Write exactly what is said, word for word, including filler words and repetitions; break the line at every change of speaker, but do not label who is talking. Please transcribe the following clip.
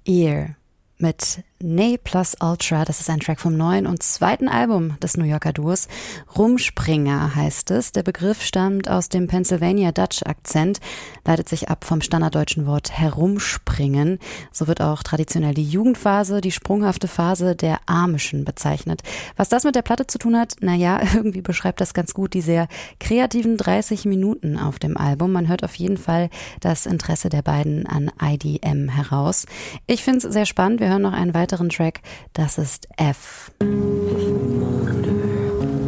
Ear mit Ne Plus Ultra. Das ist ein Track vom neuen und zweiten Album des New Yorker Duos. Rumspringer heißt es. Der Begriff stammt aus dem Pennsylvania Dutch Akzent, leitet sich ab vom standarddeutschen Wort herumspringen. So wird auch traditionell die Jugendphase, die sprunghafte Phase der Amischen bezeichnet. Was das mit der Platte zu tun hat, naja, irgendwie beschreibt das ganz gut die sehr kreativen dreißig Minuten auf dem Album. Man hört auf jeden Fall das Interesse der beiden an I D M heraus. Ich finde es sehr spannend. Wir hören noch einen weiteren Track, das ist F.